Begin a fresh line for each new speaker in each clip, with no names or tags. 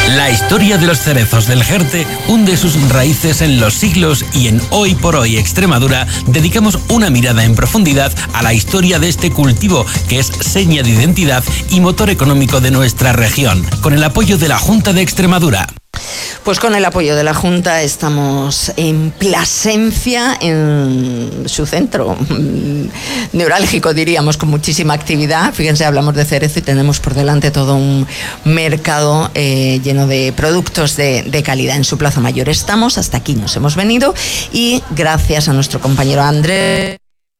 La historia de los cerezos del Jerte hunde sus raíces en los siglos y en Hoy por Hoy Extremadura dedicamos una mirada en profundidad a la historia de este cultivo que es seña de identidad y motor económico de nuestra región, con el apoyo de la Junta de Extremadura.
Pues con el apoyo de la Junta estamos en Plasencia, en su centro neurálgico, diríamos, con muchísima actividad. Fíjense, hablamos de cerezo y tenemos por delante todo un mercado lleno de productos de calidad en su Plaza Mayor. Estamos, hasta aquí nos hemos venido y gracias a nuestro compañero Andrés,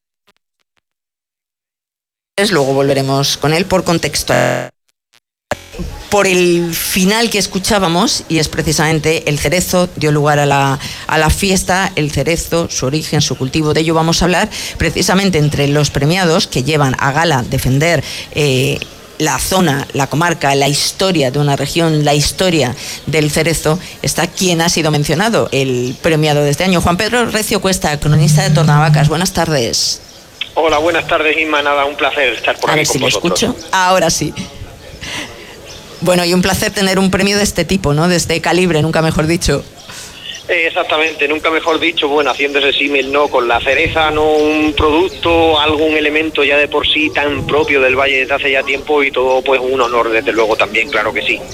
luego volveremos con él por contexto. Por el final que escuchábamos, y es precisamente el cerezo, dio lugar a la fiesta, el cerezo, su origen, su cultivo. De ello vamos a hablar precisamente entre los premiados que llevan a gala defender la zona, la comarca, la historia de una región, la historia del cerezo. Está quien ha sido mencionado, el premiado de este año, Juan Pedro Recio Cuesta, cronista de Tornavacas. Buenas tardes.
Hola, buenas tardes, Inma. Nada, un placer estar por aquí con vosotros.
A ver si lo escucho. Ahora sí. Bueno, y un placer tener un premio de este tipo, ¿no? De este calibre, nunca mejor dicho.
Exactamente, nunca mejor dicho. Bueno, haciendo ese símil, ¿no? Con la cereza, ¿no? Un producto, algún elemento ya de por sí tan propio del valle desde hace ya tiempo y todo, pues un honor, desde luego, también, claro que sí.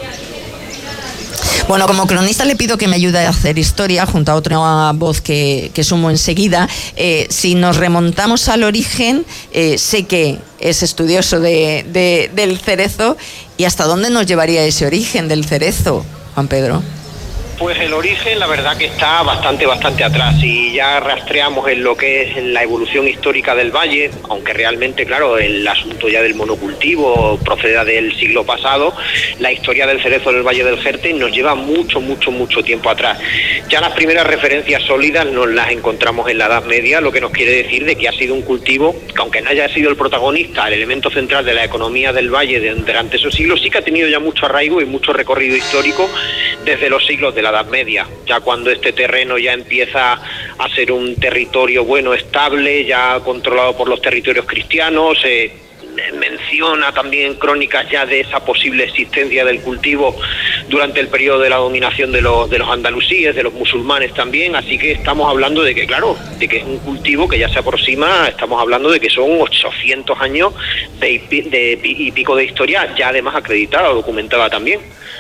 Bueno, como cronista le pido que me ayude a hacer historia junto a otra voz que sumo enseguida. Si nos remontamos al origen, sé que es estudioso del cerezo. ¿Y hasta dónde nos llevaría ese origen del cerezo, Juan Pedro?
Pues el origen, la verdad que está bastante atrás. Si ya rastreamos en lo que es la evolución histórica del valle, aunque realmente, claro, el asunto ya del monocultivo proceda del siglo pasado, la historia del cerezo del Valle del Jerte nos lleva mucho tiempo atrás. Ya las primeras referencias sólidas nos las encontramos en la Edad Media, lo que nos quiere decir de que ha sido un cultivo que, aunque no haya sido el protagonista, el elemento central de la economía del valle durante esos siglos, sí que ha tenido ya mucho arraigo y mucho recorrido histórico desde los siglos de la Edad Media, ya cuando este terreno ya empieza a ser un territorio bueno, estable, ya controlado por los territorios cristianos. Menciona también crónicas ya de esa posible existencia del cultivo durante el periodo de la dominación de los andalusíes, de los musulmanes también, así que estamos hablando de que, claro, de que es un cultivo que ya se aproxima, estamos hablando de que son 800 años y pico de historia, ya además acreditada, documentada también.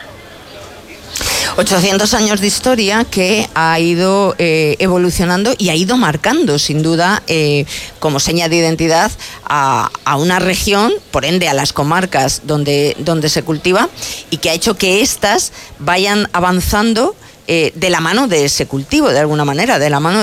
800 años de historia que ha ido evolucionando y ha ido marcando, sin duda, como seña de identidad a una región, por ende a las comarcas donde se cultiva, y que ha hecho que éstas vayan avanzando de la mano de ese cultivo, de alguna manera, de la mano